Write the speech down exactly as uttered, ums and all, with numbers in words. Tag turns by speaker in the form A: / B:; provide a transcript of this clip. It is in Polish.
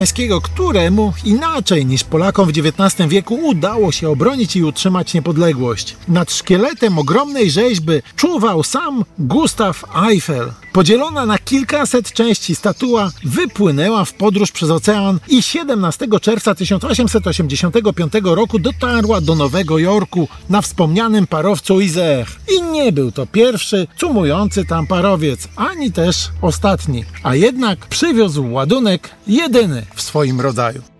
A: któremu inaczej niż Polakom w dziewiętnastym wieku udało się obronić i utrzymać niepodległość. Nad szkieletem ogromnej rzeźby czuwał sam Gustav Eiffel. Podzielona na kilkaset części statua wypłynęła w podróż przez ocean i siedemnastego czerwca tysiąc osiemset osiemdziesiątego piątego roku dotarła do Nowego Jorku na wspomnianym parowcu Isère. I nie był to pierwszy cumujący tam parowiec, ani też ostatni, a jednak przywiózł ładunek jedyny w swoim rodzaju.